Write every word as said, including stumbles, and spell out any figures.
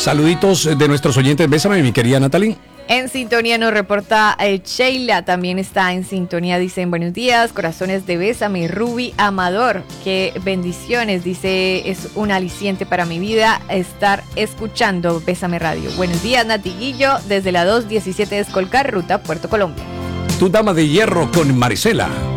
Saluditos de nuestros oyentes. Bésame, mi querida Natalie. En sintonía nos reporta eh, Sheila, también está en sintonía, dicen buenos días, corazones de Bésame, Ruby Amador, qué bendiciones, dice, es un aliciente para mi vida estar escuchando Bésame Radio. Buenos días, Natiguillo, desde la dos diecisiete de Escolcar, ruta Puerto Colombia. Tu dama de hierro con Marisela.